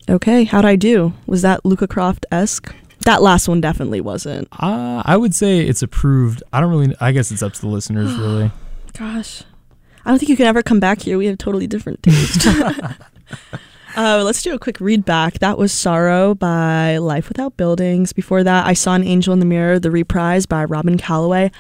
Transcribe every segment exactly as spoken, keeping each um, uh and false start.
Okay, how'd I do? Was that Luca Croft-esque? That last one definitely wasn't. Uh, I would say it's approved. I don't really, I guess it's up to the listeners, really. Gosh. I don't think you can ever come back here. We have totally different taste. uh, let's do a quick read back. That was Sorrow by Life Without Buildings. Before that, I Saw an Angel in the Mirror, the reprise by Robin Calloway.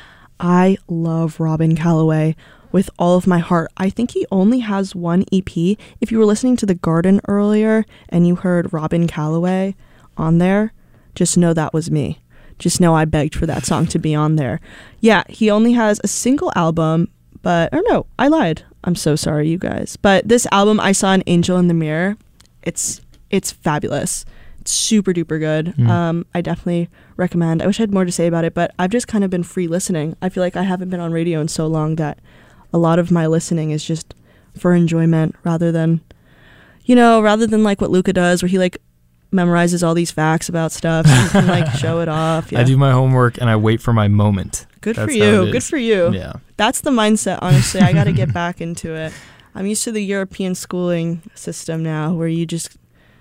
I love Robin Calloway with all of my heart. I think he only has one E P. If you were listening to The Garden earlier and you heard Robin Calloway on there, just know that was me. Just know I begged for that song to be on there. Yeah, he only has a single album, but, or no, I lied. I'm so sorry, you guys. But this album, I Saw an Angel in the Mirror, it's it's fabulous. It's super duper good. Mm. Um, I definitely recommend. I wish I had more to say about it, but I've just kind of been free listening. I feel like I haven't been on radio in so long that a lot of my listening is just for enjoyment rather than, you know, rather than like what Luca does where he like memorizes all these facts about stuff so he can like show it off. Yeah. I do my homework and I wait for my moment. Good That's for you. Good for you. Yeah. That's the mindset, honestly. I got to get back into it. I'm used to the European schooling system now where you just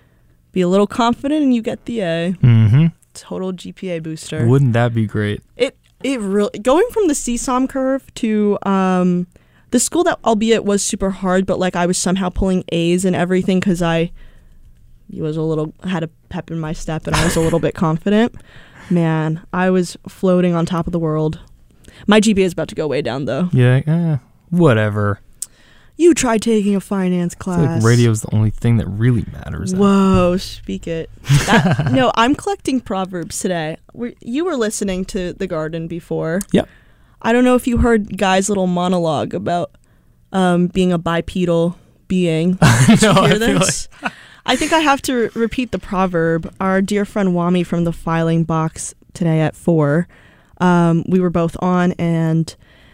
be a little confident and you get the A. Mm-hmm. Total G P A booster. Wouldn't that be great? It it really going from the C S O M curve to um the school that albeit was super hard, but like I was somehow pulling A's and everything because I was a little had a pep in my step and I was a little bit confident. Man, I was floating on top of the world. My G P A is about to go way down though. Yeah, eh, whatever. You tried taking a finance class. I feel like radio's the only thing that really matters. Whoa, speak it. That, no, I'm collecting proverbs today. We're, you were listening to The Garden before. Yep. I don't know if you heard Guy's little monologue about um, being a bipedal being. Did no, you hear I this? Feel like... I think I have to re- repeat the proverb. Our dear friend Wami from the filing box today at four, um, we were both on, and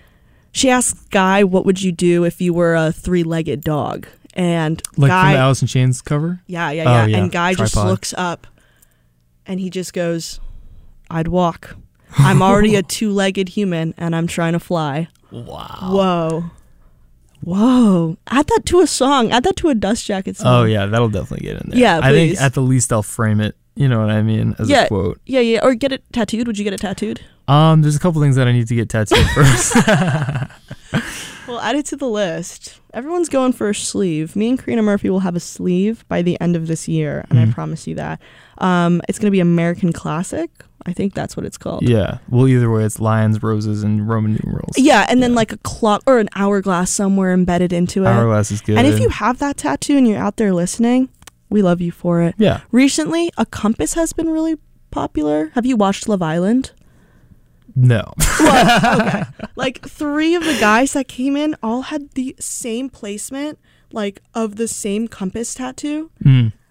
she asked Guy, what would you do if you were a three-legged dog? And like Guy, from the Alice in Chains cover? Yeah, yeah, yeah. Oh, yeah. And Guy Tripod. just looks up, and he just goes, I'd walk. I'm already a two-legged human, and I'm trying to fly. Wow. Whoa. Whoa. Add that to a song. Add that to a Dust Jacket song. Oh, yeah. That'll definitely get in there. Yeah, I please. think at the least I'll frame it, you know what I mean, as yeah, a quote. Yeah, yeah. Or get it tattooed. Would you get it tattooed? Um, There's a couple things that I need to get tattooed first. Well, add it to the list. Everyone's going for a sleeve. Me and Karina Murphy will have a sleeve by the end of this year, and mm-hmm. I promise you that. Um, it's going to be American Classic. I think that's what it's called. Yeah. Well, either way, it's lions, roses, and Roman numerals. Yeah, and then yeah. like a clock or an hourglass somewhere embedded into it. Hourglass is good. And if you have that tattoo and you're out there listening, we love you for it. Yeah. Recently, a compass has been really popular. Have you watched Love Island? No. Well, okay. Like three of the guys that came in all had the same placement, like of the same compass tattoo. Mm.